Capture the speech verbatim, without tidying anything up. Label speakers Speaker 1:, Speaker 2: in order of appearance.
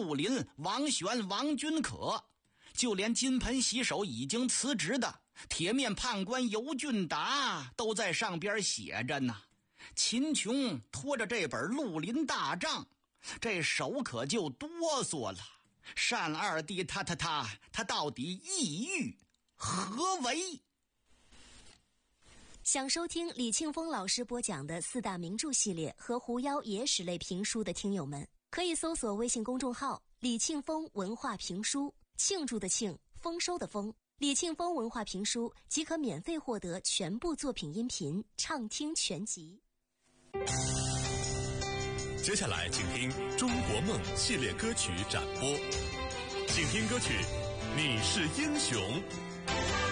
Speaker 1: 陆林、王玄、王君可，就连金盆洗手已经辞职的铁面判官尤俊达都在上边写着呢。秦琼拖着这本陆林大账，这手可就哆嗦了。单二弟他他他他到底意欲何为？
Speaker 2: 想收听李庆丰老师播讲的四大名著系列和狐妖野史类评书的听友们，可以搜索微信公众号李庆丰文化评书，庆祝的庆，丰收的丰，李庆丰文化评书即可免费获得全部作品音频畅听全集。
Speaker 3: 接下来请听《中国梦》系列歌曲展播，请听歌曲《你是英雄》。